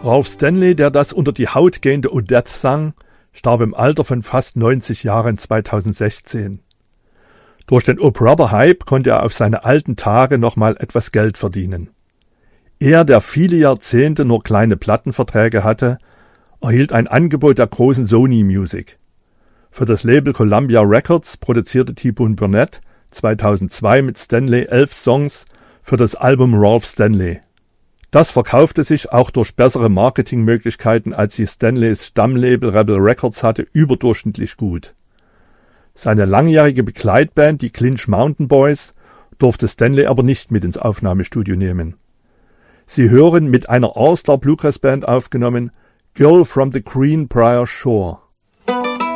Ralph Stanley, der das unter die Haut gehende Odette sang, starb im Alter von fast 90 Jahren 2016. Durch den Oh-Brother-Hype konnte er auf seine alten Tage nochmal etwas Geld verdienen. Er, der viele Jahrzehnte nur kleine Plattenverträge hatte, erhielt ein Angebot der großen Sony Music. Für das Label Columbia Records produzierte T-Bone Burnett 2002 mit Stanley 11 Songs für das Album Ralph Stanley. Das verkaufte sich auch durch bessere Marketingmöglichkeiten, als sie Stanleys Stammlabel Rebel Records hatte, überdurchschnittlich gut. Seine langjährige Begleitband, die Clinch Mountain Boys, durfte Stanley aber nicht mit ins Aufnahmestudio nehmen. Sie hören mit einer All-Star Bluegrass Band aufgenommen Girl from the Greenbrier Shore.